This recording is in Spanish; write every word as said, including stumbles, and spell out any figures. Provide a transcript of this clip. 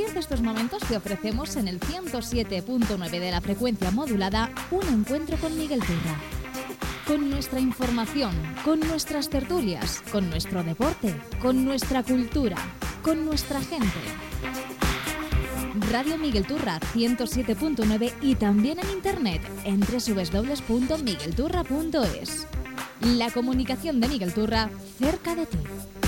partir de estos momentos te ofrecemos en el ciento siete punto nueve de la frecuencia modulada un encuentro con Miguel Turra. Con nuestra información, con nuestras tertulias, con nuestro deporte, con nuestra cultura, con nuestra gente. Radio Miguel Turra ciento siete punto nueve y también en internet en doble u doble u doble u punto miguel turra punto es. La comunicación de Miguel Turra cerca de ti.